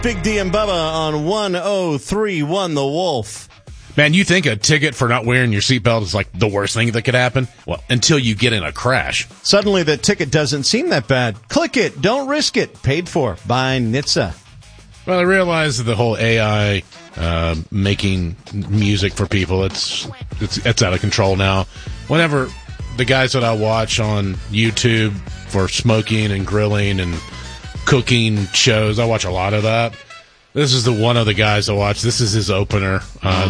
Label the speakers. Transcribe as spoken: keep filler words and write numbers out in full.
Speaker 1: Big D and Bubba on one oh three one The Wolf.
Speaker 2: Man, you think a ticket for not wearing your seatbelt is like the worst thing that could happen? Well, until you get in a crash.
Speaker 1: Suddenly the ticket doesn't seem that bad. Click it, don't risk it. Paid for by N H T S A.
Speaker 2: Well, I realize that the whole A I uh, making music for people, it's, it's it's out of control now. Whenever the guys that I watch on YouTube for smoking and grilling and cooking shows, I watch a lot of that. This is the one of the guys I watch. This is his opener. Uh,